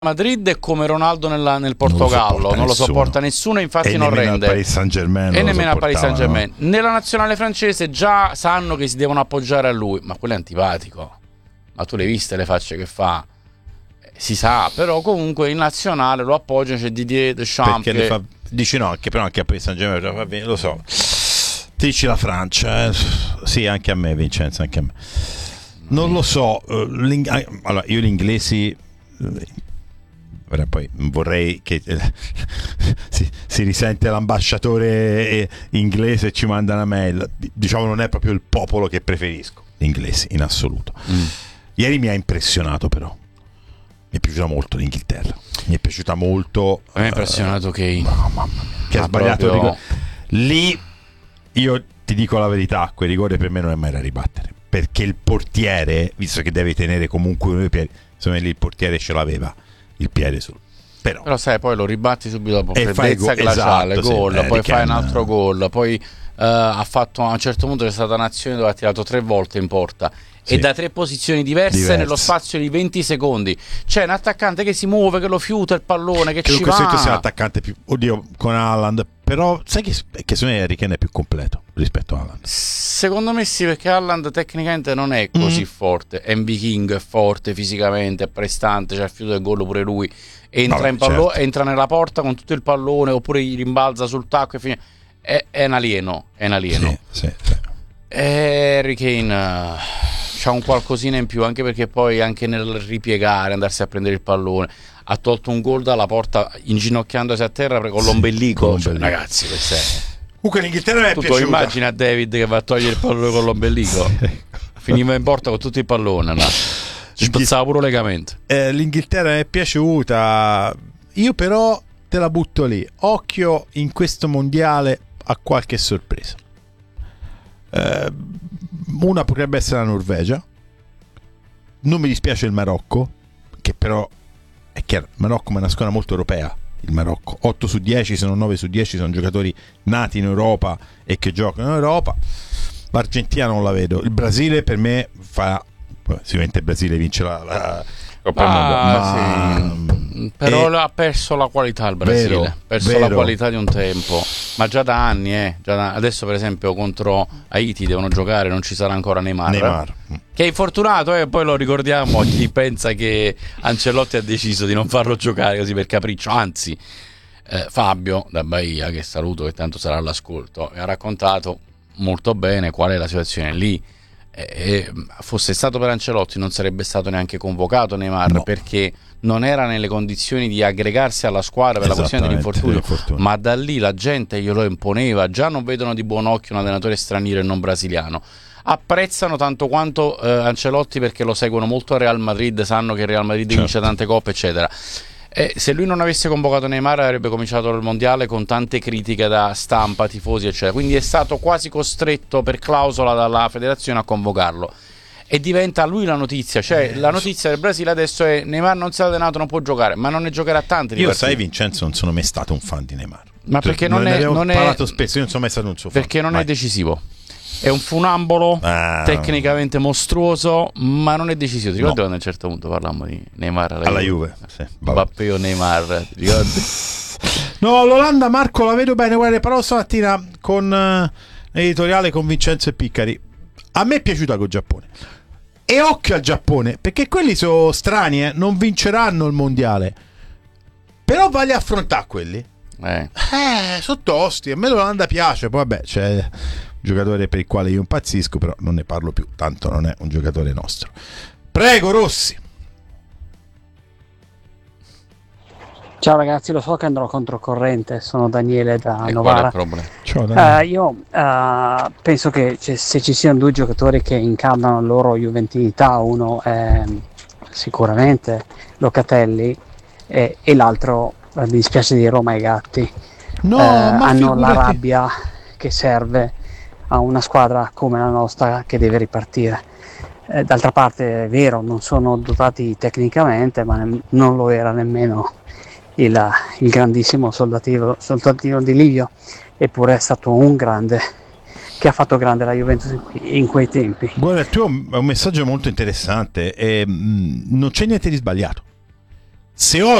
Madrid è come Ronaldo nel Portogallo, non lo sopporta nessuno, infatti non rende. E nemmeno a Paris Saint-Germain. No? Nella nazionale francese già sanno che si devono appoggiare a lui, ma quello è antipatico. Ma tu le hai viste le facce che fa? Si sa, però comunque in nazionale lo appoggiano, c'è Didier Deschamps che... dici no, però anche a Paris Saint-Germain va bene, lo so. Ti dici la Francia, sì, anche a me, Vincenzo, anche a me. Non lo so, allora io gli inglesi... Ora poi vorrei che si risente l'ambasciatore inglese e ci manda una mail. Diciamo non è proprio il popolo che preferisco, gli inglesi in assoluto. Ieri mi ha impressionato, però mi è piaciuta molto l'Inghilterra, mi è piaciuta molto. A me è impressionato che ha sbagliato proprio... lì. Io ti dico la verità, quel rigore per me non è mai da ribattere, perché il portiere, visto che deve tenere comunque uno dei piedi, insomma lì il portiere ce l'aveva il piede sul, però sai, poi lo ribatti subito dopo, freddezza glaciale, esatto, gol, sì, poi fai un altro gol, poi ha fatto, a un certo punto c'è stata un'azione dove ha tirato 3 volte in porta, sì, e da 3 posizioni diverse nello spazio di 20 secondi. C'è un attaccante che si muove, che lo fiuta il pallone, che ci va. Questo sia l'attaccante più, oddio, con Haaland, però sai che secondo me Harry Kane è più completo rispetto a Haaland. Secondo me sì, perché Haaland tecnicamente non è così forte. MV King è forte fisicamente, è prestante, c'ha il fiuto del gol pure lui. Entra nella porta con tutto il pallone, oppure gli rimbalza sul tacco e è un alieno. Sì. Harry Kane c'ha un qualcosina in più, anche perché poi anche nel ripiegare, andarsi a prendere il pallone, ha tolto un gol dalla porta inginocchiandosi a terra con l'ombelico. Cioè, ragazzi, questo è... Comunque l'Inghilterra è piaciuta. Tu immagina David che va a togliere il pallone con l'ombelico. Finiva in porta con tutto il pallone, no? Ci spazzava pure legamento. L'Inghilterra è piaciuta. Io però te la butto lì. Occhio in questo mondiale a qualche sorpresa. Una potrebbe essere la Norvegia. Non mi dispiace il Marocco, che però è chiaro, il Marocco è una squadra molto europea. Il Marocco 8 su 10, se non 9 su 10 sono giocatori nati in Europa e che giocano in Europa. L'Argentina non la vedo. Il Brasile per me fa, sicuramente il Brasile vince la Coppa del Mondo, sì. Però ha perso la qualità il Brasile, la qualità di un tempo, ma già da anni, adesso per esempio contro Haiti devono giocare, non ci sarà ancora Neymar. Che è infortunato, poi lo ricordiamo a chi pensa che Ancelotti ha deciso di non farlo giocare così per capriccio, anzi Fabio da Bahia, che saluto, che tanto sarà all'ascolto, mi ha raccontato molto bene qual è la situazione lì. Fosse stato per Ancelotti non sarebbe stato neanche convocato Neymar, perché non era nelle condizioni di aggregarsi alla squadra per la questione dell'infortunio, ma da lì la gente glielo imponeva. Già non vedono di buon occhio un allenatore straniero e non brasiliano. Apprezzano tanto quanto Ancelotti perché lo seguono molto a Real Madrid, sanno che il Real Madrid vince tante coppe eccetera. Se lui non avesse convocato Neymar avrebbe cominciato il mondiale con tante critiche da stampa, tifosi eccetera, quindi è stato quasi costretto per clausola dalla federazione a convocarlo e diventa lui la notizia, cioè la notizia del Brasile adesso è Neymar non si è allenato, non può giocare, ma non ne giocherà tanti. Io sai Vincenzo non sono mai stato un fan di Neymar, ma perché non è parlato spesso, io non sono mai stato un suo fan, perché non è decisivo. È un funambolo tecnicamente mostruoso, ma non è decisivo. Ti ricordi quando a un certo punto parlammo di Neymar alla Juve? Sì, Mbappé o Neymar, ti ricordi? No, l'Olanda, Marco, la vedo bene. Guarda, parlo stamattina con editoriale con Vincenzo e Piccari. A me è piaciuta col Giappone. E occhio al Giappone, perché quelli sono strani, non vinceranno il mondiale. Però vale affrontare quelli. Sono tosti. A me l'Olanda piace. Poi vabbè, c'è giocatore per il quale io impazzisco, però non ne parlo più, tanto non è un giocatore nostro. Prego Rossi. Ciao ragazzi, lo so che andrò controcorrente, sono Daniele da Novara. Ciao, io penso che se ci siano due giocatori che incarnano la loro juventinità, uno è sicuramente Locatelli e l'altro, mi dispiace di Roma e Gatti, hanno la rabbia che serve a una squadra come la nostra che deve ripartire. D'altra parte è vero, non sono dotati tecnicamente, ma non lo era nemmeno il grandissimo soldatino di Livio, eppure è stato un grande che ha fatto grande la Juventus in quei tempi. Guarda, il tuo è un messaggio molto interessante e non c'è niente di sbagliato. se